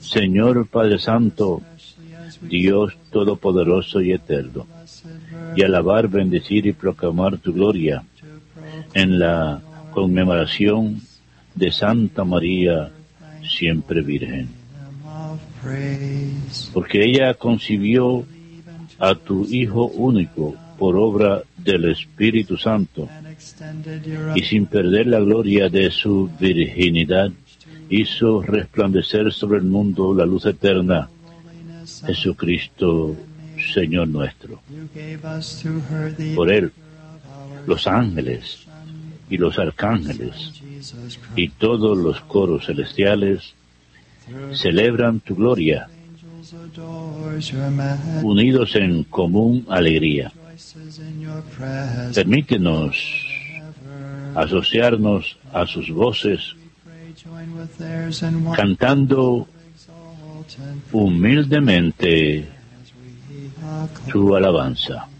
Señor Padre Santo, Dios Todopoderoso y Eterno, y alabar, bendecir y proclamar tu gloria en la conmemoración de Santa María, siempre Virgen. Porque ella concibió a tu Hijo único por obra del Espíritu Santo, y sin perder la gloria de su virginidad, hizo resplandecer sobre el mundo la luz eterna, Jesucristo, Señor nuestro. Por Él, los ángeles y los arcángeles y todos los coros celestiales celebran tu gloria, unidos en común alegría. Permítenos asociarnos a sus voces, cantando humildemente tu alabanza.